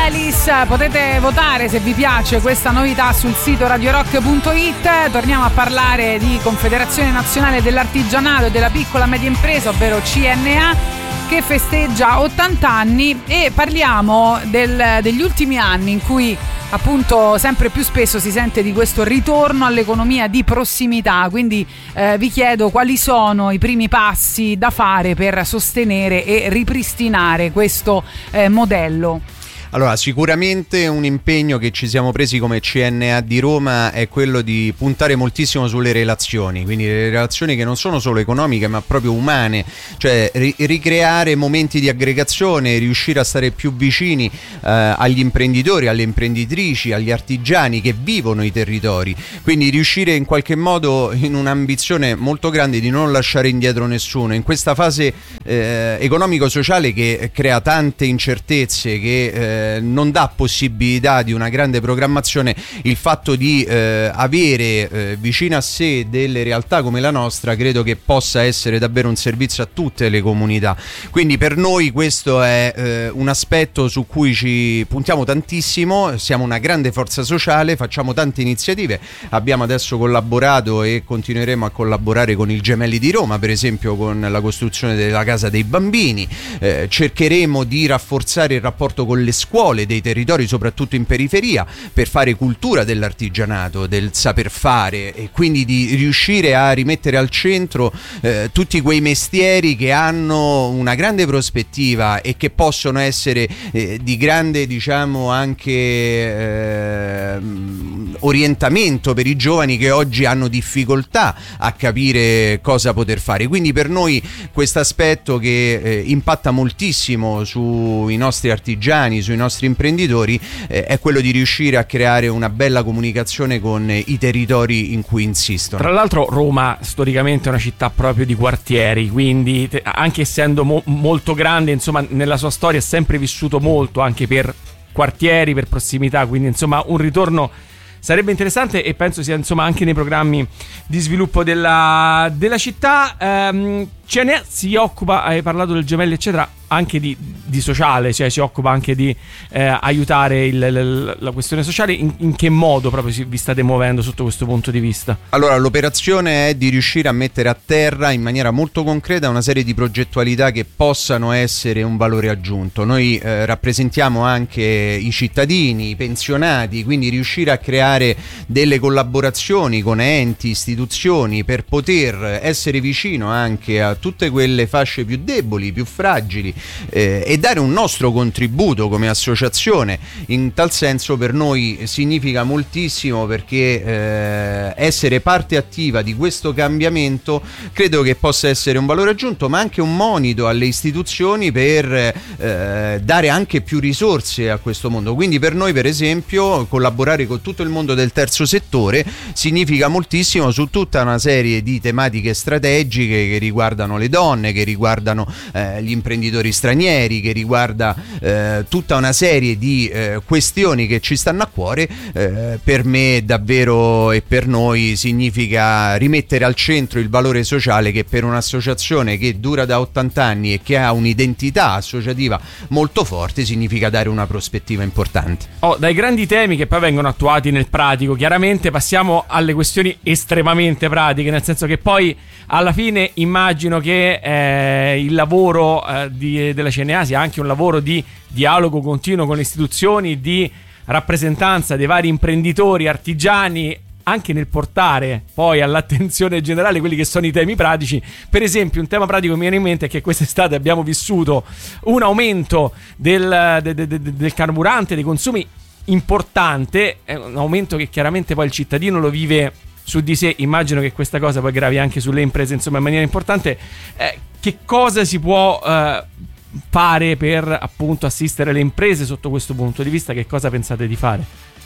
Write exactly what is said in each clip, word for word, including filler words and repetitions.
Ellis. Potete votare se vi piace questa novità sul sito radio rock punto it. Torniamo a parlare di Confederazione Nazionale dell'Artigianato e della Piccola Media Impresa, ovvero C N A, che festeggia ottanta anni, e parliamo del, degli ultimi anni in cui appunto sempre più spesso si sente di questo ritorno all'economia di prossimità. Quindi eh, vi chiedo quali sono i primi passi da fare per sostenere e ripristinare questo eh, modello. Allora, sicuramente un impegno che ci siamo presi come C N A di Roma è quello di puntare moltissimo sulle relazioni, quindi le relazioni che non sono solo economiche ma proprio umane, cioè ri- ricreare momenti di aggregazione, riuscire a stare più vicini eh, agli imprenditori, alle imprenditrici, agli artigiani che vivono i territori, quindi riuscire in qualche modo, in un'ambizione molto grande, di non lasciare indietro nessuno in questa fase eh, economico-sociale che crea tante incertezze, che eh, non dà possibilità di una grande programmazione. Il fatto di eh, avere eh, vicino a sé delle realtà come la nostra credo che possa essere davvero un servizio a tutte le comunità, quindi per noi questo è eh, un aspetto su cui ci puntiamo tantissimo. Siamo una grande forza sociale, facciamo tante iniziative, abbiamo adesso collaborato e continueremo a collaborare con il Gemelli di Roma, per esempio con la costruzione della casa dei bambini. Eh, cercheremo di rafforzare il rapporto con le scuole dei territori, soprattutto in periferia, per fare cultura dell'artigianato, del saper fare, e quindi di riuscire a rimettere al centro eh, tutti quei mestieri che hanno una grande prospettiva e che possono essere eh, di grande, diciamo, anche eh, orientamento per i giovani che oggi hanno difficoltà a capire cosa poter fare. Quindi per noi questo aspetto che eh, impatta moltissimo sui nostri artigiani, sui nostri imprenditori, eh, è quello di riuscire a creare una bella comunicazione con eh, i territori in cui insistono. Tra l'altro Roma storicamente è una città proprio di quartieri, quindi te, anche essendo mo- molto grande, insomma, nella sua storia è sempre vissuto molto anche per quartieri, per prossimità, quindi insomma un ritorno sarebbe interessante, e penso sia insomma anche nei programmi di sviluppo della, della città. ehm, C N A si occupa, hai parlato del Gemelli eccetera, anche di, di sociale, cioè si occupa anche di eh, aiutare il, il, la questione sociale. In, in che modo proprio si, vi state muovendo sotto questo punto di vista? Allora, l'operazione è di riuscire a mettere a terra in maniera molto concreta una serie di progettualità che possano essere un valore aggiunto. Noi eh, rappresentiamo anche i cittadini, i pensionati, quindi riuscire a creare delle collaborazioni con enti, istituzioni, per poter essere vicino anche a tutte quelle fasce più deboli, più fragili, eh, e dare un nostro contributo come associazione. In tal senso per noi significa moltissimo, perché eh, essere parte attiva di questo cambiamento credo che possa essere un valore aggiunto, ma anche un monito alle istituzioni per eh, dare anche più risorse a questo mondo. Quindi per noi, per esempio, collaborare con tutto il mondo del terzo settore significa moltissimo su tutta una serie di tematiche strategiche che riguardano le donne, che riguardano eh, gli imprenditori stranieri, che riguarda eh, tutta una serie di eh, questioni che ci stanno a cuore. Eh, per me davvero, e per noi, significa rimettere al centro il valore sociale, che per un'associazione che dura da ottanta anni e che ha un'identità associativa molto forte significa dare una prospettiva importante. Oh, dai grandi temi che poi vengono attuati nel pratico, chiaramente passiamo alle questioni estremamente pratiche, nel senso che poi alla fine immagino che eh, il lavoro eh, di, della C N A sia anche un lavoro di dialogo continuo con le istituzioni, di rappresentanza dei vari imprenditori, artigiani, anche nel portare poi all'attenzione generale quelli che sono i temi pratici. Per esempio, un tema pratico che mi viene in mente è che quest'estate abbiamo vissuto un aumento del, de, de, de, del carburante, dei consumi importante, è un aumento che chiaramente poi il cittadino lo vive su di sé. Immagino che questa cosa poi gravi anche sulle imprese, insomma, in maniera importante. Eh, che cosa si può eh, fare per appunto assistere le imprese sotto questo punto di vista? Che cosa pensate di fare?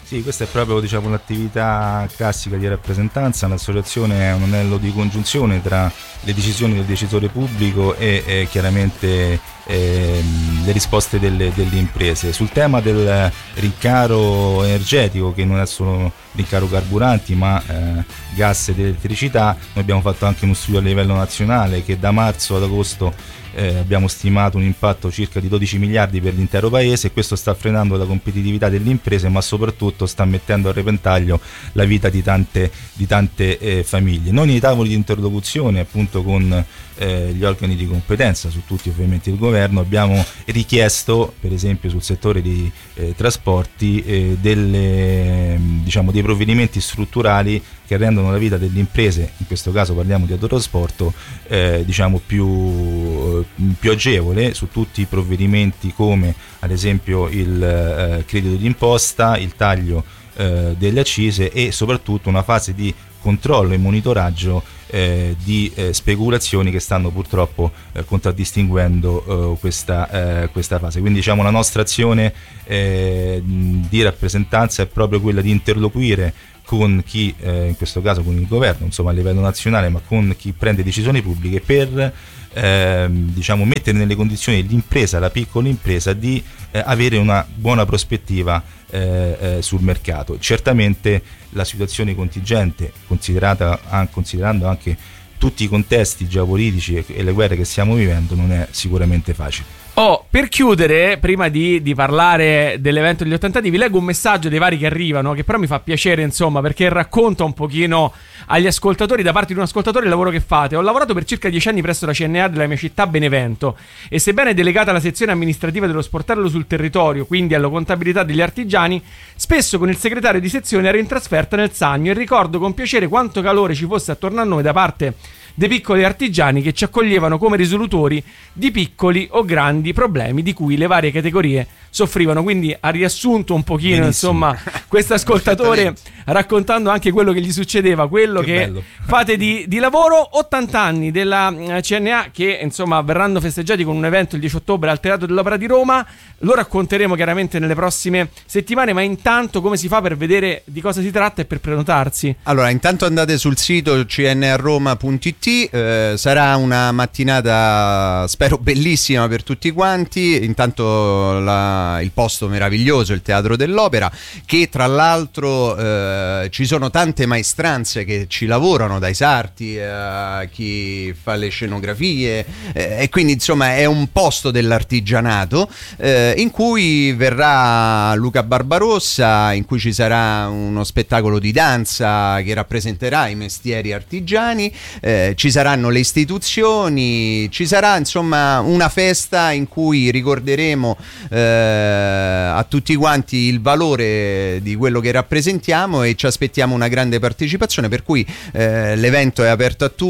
Sì, questa è proprio, diciamo, l'attività classica di rappresentanza. L'associazione è un anello di congiunzione tra le decisioni del decisore pubblico e, e chiaramente eh, le risposte delle, delle imprese. Sul tema del rincaro energetico, che non è solo rincaro carburanti ma eh, gas ed elettricità, noi abbiamo fatto anche uno studio a livello nazionale che da marzo ad agosto Eh, abbiamo stimato un impatto circa di dodici miliardi per l'intero paese, e questo sta frenando la competitività delle imprese, ma soprattutto sta mettendo a repentaglio la vita di tante, di tante eh, famiglie. Noi nei tavoli di interlocuzione appunto con eh, gli organi di competenza, su tutti ovviamente il governo, abbiamo richiesto per esempio sul settore dei eh, trasporti eh, delle, diciamo, dei provvedimenti strutturali che rendono la vita delle imprese, in questo caso parliamo di autotrasporto, eh, diciamo più, più agevole, su tutti i provvedimenti come ad esempio il eh, credito d'imposta, il taglio eh, delle accise e soprattutto una fase di controllo e monitoraggio eh, di eh, speculazioni che stanno purtroppo eh, contraddistinguendo eh, questa, eh, questa fase. Quindi diciamo la nostra azione eh, di rappresentanza è proprio quella di interloquire con chi, eh, in questo caso con il governo, insomma a livello nazionale, ma con chi prende decisioni pubbliche per eh, diciamo mettere nelle condizioni l'impresa, la piccola impresa, di eh, avere una buona prospettiva eh, eh, sul mercato. Certamente la situazione contingente, considerata, ah, considerando anche tutti i contesti geopolitici e, e le guerre che stiamo vivendo, non è sicuramente facile. Oh, per chiudere, prima di, di parlare dell'evento degli ottanta, vi leggo un messaggio dei vari che arrivano, che però mi fa piacere, insomma, perché racconta un pochino agli ascoltatori, da parte di un ascoltatore, il lavoro che fate. Ho lavorato per circa dieci anni presso la C N A della mia città, Benevento, e sebbene delegata alla sezione amministrativa dello sportello sul territorio, quindi alla contabilità degli artigiani, spesso con il segretario di sezione ero in trasferta nel Sannio, e ricordo con piacere quanto calore ci fosse attorno a noi da parte dei piccoli artigiani che ci accoglievano come risolutori di piccoli o grandi problemi di cui le varie categorie soffrivano. Quindi ha riassunto un pochino, benissimo, insomma, questo ascoltatore raccontando anche quello che gli succedeva, quello che, che fate di, di lavoro. Ottanta anni della C N A che insomma verranno festeggiati con un evento il dieci ottobre al Teatro dell'Opera di Roma. Lo racconteremo chiaramente nelle prossime settimane, ma intanto come si fa per vedere di cosa si tratta e per prenotarsi? Allora, intanto andate sul sito c n a roma punto i t. Eh, sarà una mattinata spero bellissima per tutti quanti. Intanto la, il posto meraviglioso, il Teatro dell'Opera, che tra l'altro eh, ci sono tante maestranze che ci lavorano, dai sarti a chi fa le scenografie, eh, e quindi insomma è un posto dell'artigianato eh, in cui verrà Luca Barbarossa, in cui ci sarà uno spettacolo di danza che rappresenterà i mestieri artigiani, eh, ci saranno le istituzioni, ci sarà insomma una festa in cui ricorderemo eh, a tutti quanti il valore di quello che rappresentiamo, e ci aspettiamo una grande partecipazione, per cui eh, l'evento è aperto a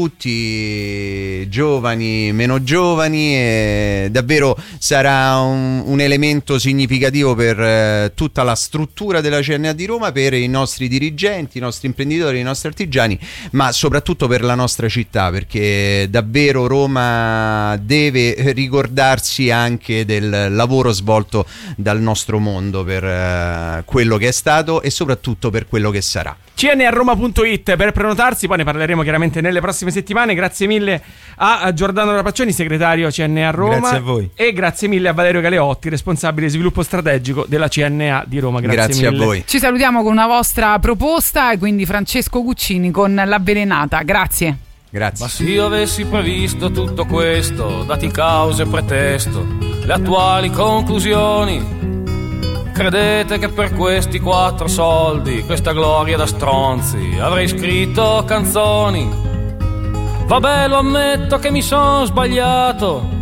tutti, giovani, meno giovani, e davvero sarà un, un elemento significativo per eh, tutta la struttura della C N A di Roma, per i nostri dirigenti, i nostri imprenditori, i nostri artigiani, ma soprattutto per la nostra città, perché davvero Roma deve ricordarsi anche del lavoro svolto dal nostro mondo per uh, quello che è stato e soprattutto per quello che sarà. c n a roma punto i t per prenotarsi, poi ne parleremo chiaramente nelle prossime settimane. Grazie mille a Giordano Rapaccioni, segretario C N A Roma. Grazie a voi. E grazie mille a Valerio Galeotti, responsabile sviluppo strategico della C N A di Roma. Grazie, grazie mille a voi. Ci salutiamo con una vostra proposta, e quindi Francesco Guccini con L'Avvelenata. Grazie. Grazie. Ma se io avessi previsto tutto questo, dati causa e pretesto, le attuali conclusioni, credete che per questi quattro soldi, questa gloria da stronzi, avrei scritto canzoni? Vabbè, lo ammetto che mi son sbagliato,